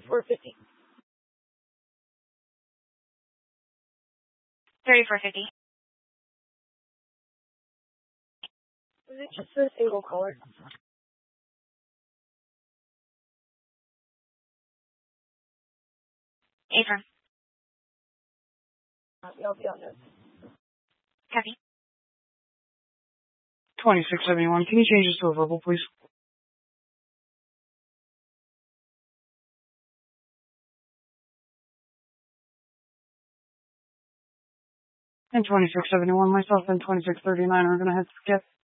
3450. 3450. Is it just a single color? Affirm. I'll be on this. Copy. 2671. Can you change this to a verbal, please? And 2671, myself and 2639 are going to head skip.